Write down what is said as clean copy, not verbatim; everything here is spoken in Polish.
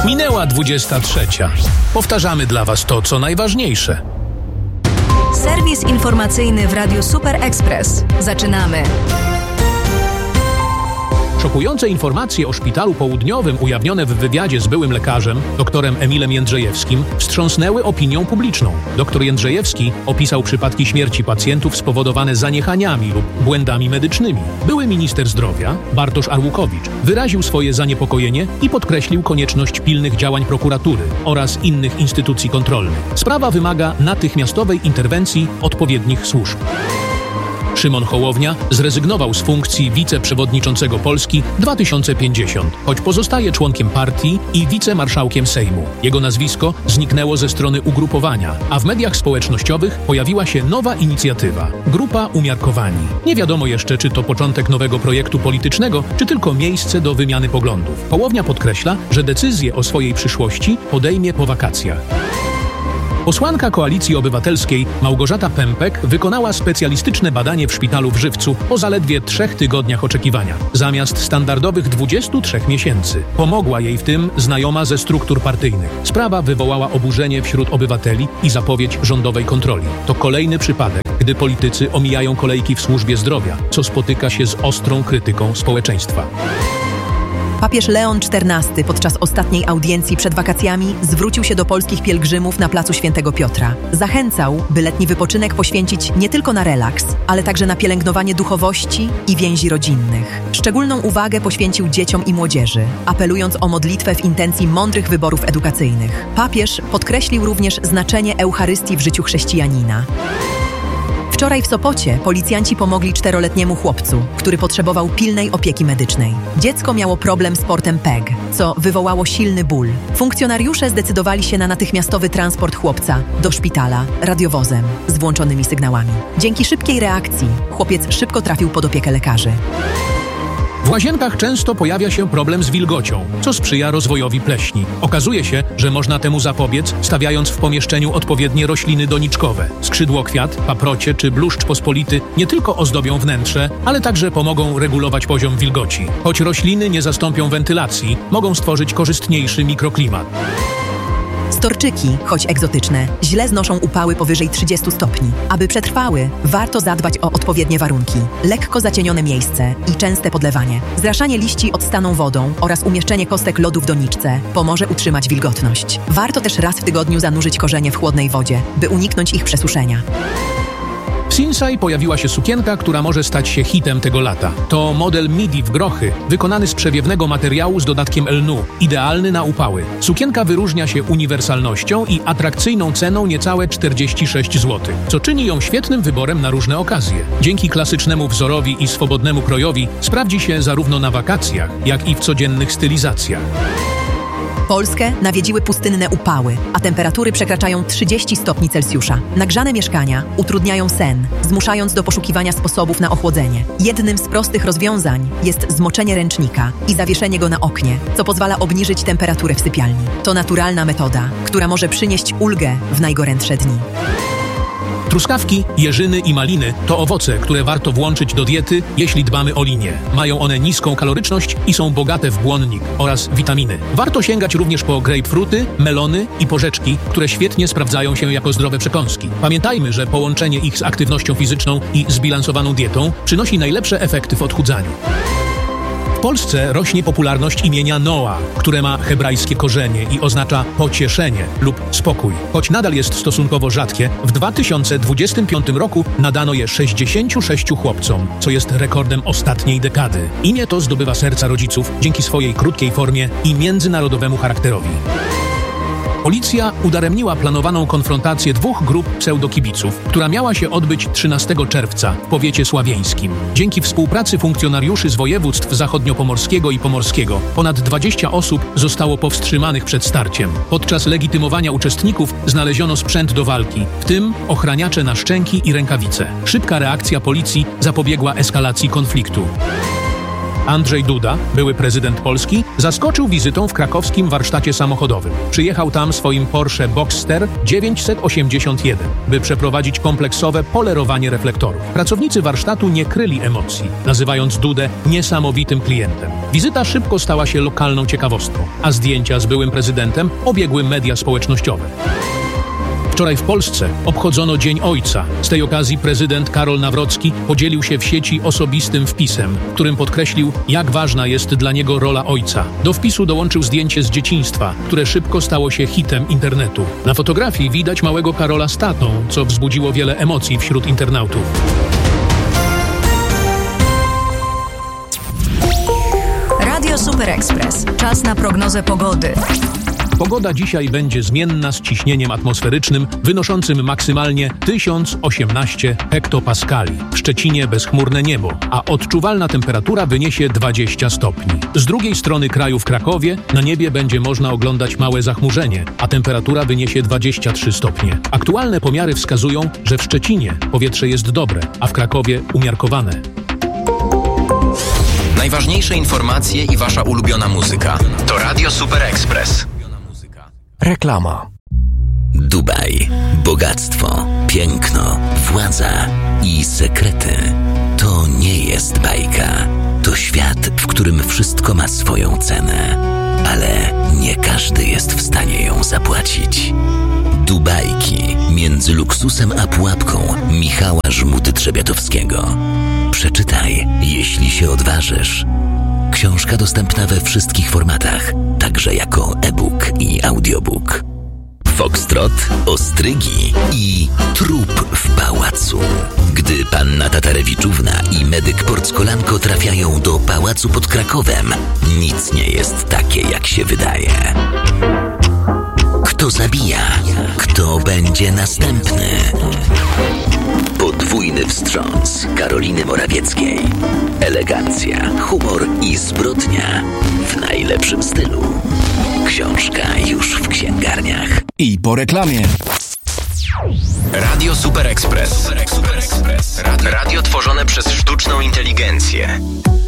Minęła 23. Powtarzamy dla Was to, co najważniejsze. Serwis informacyjny w Radiu Super Express. Zaczynamy. Szokujące informacje o szpitalu południowym ujawnione w wywiadzie z byłym lekarzem, doktorem Emilem Jędrzejewskim, wstrząsnęły opinią publiczną. Doktor Jędrzejewski opisał przypadki śmierci pacjentów spowodowane zaniechaniami lub błędami medycznymi. Były minister zdrowia, Bartosz Arłukowicz, wyraził swoje zaniepokojenie i podkreślił konieczność pilnych działań prokuratury oraz innych instytucji kontrolnych. Sprawa wymaga natychmiastowej interwencji odpowiednich służb. Szymon Hołownia zrezygnował z funkcji wiceprzewodniczącego Polski 2050, choć pozostaje członkiem partii i wicemarszałkiem Sejmu. Jego nazwisko zniknęło ze strony ugrupowania, a w mediach społecznościowych pojawiła się nowa inicjatywa – Grupa Umiarkowani. Nie wiadomo jeszcze, czy to początek nowego projektu politycznego, czy tylko miejsce do wymiany poglądów. Hołownia podkreśla, że decyzję o swojej przyszłości podejmie po wakacjach. Posłanka Koalicji Obywatelskiej Małgorzata Pępek wykonała specjalistyczne badanie w szpitalu w Żywcu po zaledwie 3 tygodniach oczekiwania, zamiast standardowych 23 miesięcy. Pomogła jej w tym znajoma ze struktur partyjnych. Sprawa wywołała oburzenie wśród obywateli i zapowiedź rządowej kontroli. To kolejny przypadek, gdy politycy omijają kolejki w służbie zdrowia, co spotyka się z ostrą krytyką społeczeństwa. Papież Leon XIV podczas ostatniej audiencji przed wakacjami zwrócił się do polskich pielgrzymów na placu Świętego Piotra. Zachęcał, by letni wypoczynek poświęcić nie tylko na relaks, ale także na pielęgnowanie duchowości i więzi rodzinnych. Szczególną uwagę poświęcił dzieciom i młodzieży, apelując o modlitwę w intencji mądrych wyborów edukacyjnych. Papież podkreślił również znaczenie Eucharystii w życiu chrześcijanina. Wczoraj w Sopocie policjanci pomogli 4-letniemu chłopcu, który potrzebował pilnej opieki medycznej. Dziecko miało problem z portem PEG, co wywołało silny ból. Funkcjonariusze zdecydowali się na natychmiastowy transport chłopca do szpitala radiowozem z włączonymi sygnałami. Dzięki szybkiej reakcji chłopiec szybko trafił pod opiekę lekarzy. W łazienkach często pojawia się problem z wilgocią, co sprzyja rozwojowi pleśni. Okazuje się, że można temu zapobiec, stawiając w pomieszczeniu odpowiednie rośliny doniczkowe. Skrzydłokwiat, paprocie czy bluszcz pospolity nie tylko ozdobią wnętrze, ale także pomogą regulować poziom wilgoci. Choć rośliny nie zastąpią wentylacji, mogą stworzyć korzystniejszy mikroklimat. Storczyki, choć egzotyczne, źle znoszą upały powyżej 30 stopni. Aby przetrwały, warto zadbać o odpowiednie warunki. Lekko zacienione miejsce i częste podlewanie. Zraszanie liści odstaną wodą oraz umieszczenie kostek lodu w doniczce pomoże utrzymać wilgotność. Warto też raz w tygodniu zanurzyć korzenie w chłodnej wodzie, by uniknąć ich przesuszenia. W Sinsay pojawiła się sukienka, która może stać się hitem tego lata. To model midi w grochy, wykonany z przewiewnego materiału z dodatkiem lnu, idealny na upały. Sukienka wyróżnia się uniwersalnością i atrakcyjną ceną niecałe 46 zł, co czyni ją świetnym wyborem na różne okazje. Dzięki klasycznemu wzorowi i swobodnemu krojowi sprawdzi się zarówno na wakacjach, jak i w codziennych stylizacjach. Polskę nawiedziły pustynne upały, a temperatury przekraczają 30 stopni Celsjusza. Nagrzane mieszkania utrudniają sen, zmuszając do poszukiwania sposobów na ochłodzenie. Jednym z prostych rozwiązań jest zmoczenie ręcznika i zawieszenie go na oknie, co pozwala obniżyć temperaturę w sypialni. To naturalna metoda, która może przynieść ulgę w najgorętsze dni. Truskawki, jeżyny i maliny to owoce, które warto włączyć do diety, jeśli dbamy o linię. Mają one niską kaloryczność i są bogate w błonnik oraz witaminy. Warto sięgać również po grapefruity, melony i porzeczki, które świetnie sprawdzają się jako zdrowe przekąski. Pamiętajmy, że połączenie ich z aktywnością fizyczną i zbilansowaną dietą przynosi najlepsze efekty w odchudzaniu. W Polsce rośnie popularność imienia Noa, które ma hebrajskie korzenie i oznacza pocieszenie lub spokój. Choć nadal jest stosunkowo rzadkie, w 2025 roku nadano je 66 chłopcom, co jest rekordem ostatniej dekady. Imię to zdobywa serca rodziców dzięki swojej krótkiej formie i międzynarodowemu charakterowi. Policja udaremniła planowaną konfrontację 2 grup pseudokibiców, która miała się odbyć 13 czerwca w powiecie sławieńskim. Dzięki współpracy funkcjonariuszy z województw zachodniopomorskiego i pomorskiego ponad 20 osób zostało powstrzymanych przed starciem. Podczas legitymowania uczestników znaleziono sprzęt do walki, w tym ochraniacze na szczęki i rękawice. Szybka reakcja policji zapobiegła eskalacji konfliktu. Andrzej Duda, były prezydent Polski, zaskoczył wizytą w krakowskim warsztacie samochodowym. Przyjechał tam swoim Porsche Boxster 981, by przeprowadzić kompleksowe polerowanie reflektorów. Pracownicy warsztatu nie kryli emocji, nazywając Dudę niesamowitym klientem. Wizyta szybko stała się lokalną ciekawostką, a zdjęcia z byłym prezydentem obiegły media społecznościowe. Wczoraj w Polsce obchodzono Dzień Ojca. Z tej okazji prezydent Karol Nawrocki podzielił się w sieci osobistym wpisem, w którym podkreślił, jak ważna jest dla niego rola ojca. Do wpisu dołączył zdjęcie z dzieciństwa, które szybko stało się hitem internetu. Na fotografii widać małego Karola z tatą, co wzbudziło wiele emocji wśród internautów. Radio Super Express. Czas na prognozę pogody. Pogoda dzisiaj będzie zmienna z ciśnieniem atmosferycznym wynoszącym maksymalnie 1018 hektopaskali. W Szczecinie bezchmurne niebo, a odczuwalna temperatura wyniesie 20 stopni. Z drugiej strony kraju w Krakowie na niebie będzie można oglądać małe zachmurzenie, a temperatura wyniesie 23 stopnie. Aktualne pomiary wskazują, że w Szczecinie powietrze jest dobre, a w Krakowie umiarkowane. Najważniejsze informacje i wasza ulubiona muzyka. To Radio Super Express. Reklama. Dubaj, bogactwo, piękno, władza i sekrety. To nie jest bajka. To świat, w którym wszystko ma swoją cenę. Ale nie każdy jest w stanie ją zapłacić. Dubajki między luksusem a pułapką Michała Żmudy-Trzebiatowskiego. Przeczytaj, jeśli się odważysz. Książka dostępna we wszystkich formatach, także jako e-book i audiobook. Foxtrot, ostrygi i trup w pałacu. Gdy panna Tatarewiczówna i medyk Porckolanko trafiają do pałacu pod Krakowem, nic nie jest takie, jak się wydaje. Kto zabija? Kto będzie następny? Podwójny wstrząs Karoliny Morawieckiej. Elegancja, humor i zbrodnia w najlepszym stylu. Książka już w księgarniach. I po reklamie. Radio Super Express. Radio tworzone przez sztuczną inteligencję.